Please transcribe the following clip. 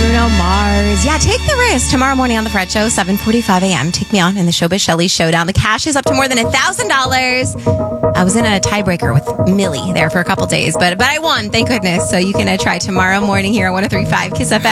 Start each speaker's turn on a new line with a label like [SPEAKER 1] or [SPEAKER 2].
[SPEAKER 1] Bruno Mars. Yeah, take the risk. Tomorrow morning on The Fred Show, 7:45 a.m. Take me on in the Showbiz Shelley Showdown. The cash is up to more than $1,000. I was in a tiebreaker with Millie there for a couple days, but I won, thank goodness. So you can try tomorrow morning here on 103.5 Kiss FM.